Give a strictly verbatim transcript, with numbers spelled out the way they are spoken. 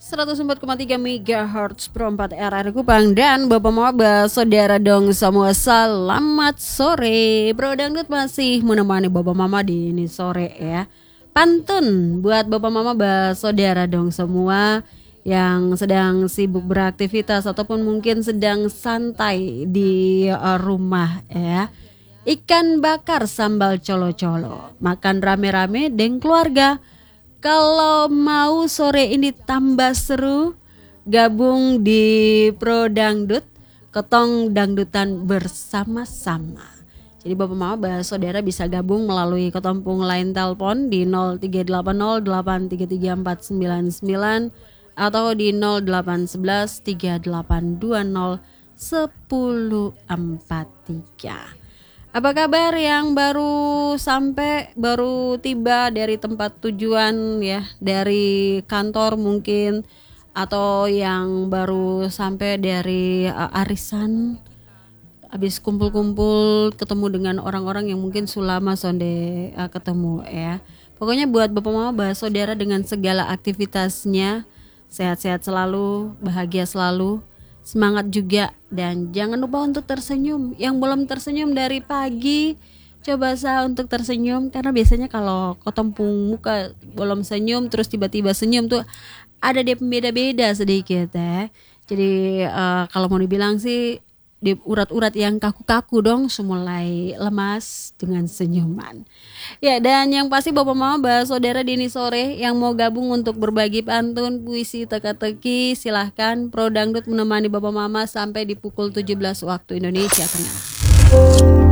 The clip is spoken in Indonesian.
seratus empat koma tiga megahertz Pro empat R R Kupang. Dan Bapak Maba, saudara dong semua, selamat sore. Bro Dangdut masih menemani Bapak Mama di ini sore ya. Pantun buat Bapak Mama, saudara dong semua yang sedang sibuk beraktivitas ataupun mungkin sedang santai di uh, rumah ya. Ikan bakar sambal colo-colo, makan rame-rame dengan keluarga. Kalau mau sore ini tambah seru, gabung di Pro Dangdut, ketong dangdutan bersama-sama. Jadi Bapak Mama, saudara bisa gabung melalui ketompung line telepon di nol tiga delapan nol delapan tiga tiga empat sembilan sembilan atau di nol delapan satu satu tiga delapan dua nol satu nol empat tiga. Apa kabar yang baru sampai, baru tiba dari tempat tujuan ya, dari kantor mungkin, atau yang baru sampai dari uh, arisan, habis kumpul-kumpul ketemu dengan orang-orang yang mungkin sulama sonde uh, ketemu ya. Pokoknya buat Bapak Mama, saudara dengan segala aktivitasnya, sehat-sehat selalu, bahagia selalu. Semangat juga, dan jangan lupa untuk tersenyum. Yang belum tersenyum dari pagi, coba sah untuk tersenyum. Karena biasanya kalau ketempung muka belum senyum terus tiba-tiba senyum tuh ada dia pembeda-beda sedikit ya. Jadi uh, kalau mau dibilang sih di urat-urat yang kaku-kaku dong semulai lemas dengan senyuman. Ya, dan yang pasti Bapak Mama, saudara di ini sore yang mau gabung untuk berbagi pantun, puisi, teka-teki, silahkan. Pro Dangdut menemani Bapak Mama sampai di pukul tujuh belas waktu Indonesia Tengah.